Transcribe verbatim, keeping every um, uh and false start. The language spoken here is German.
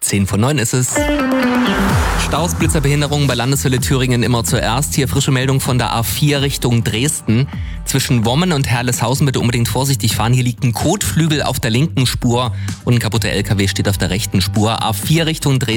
zehn vor neun ist es. Staus, Blitzerbehinderungen bei Landeshölle Thüringen immer zuerst. Hier frische Meldung von der A vier Richtung Dresden. Zwischen Wommen und Herleshausen bitte unbedingt vorsichtig fahren. Hier liegt ein Kotflügel auf der linken Spur und ein kaputter L K W steht auf der rechten Spur. A vier Richtung Dresden.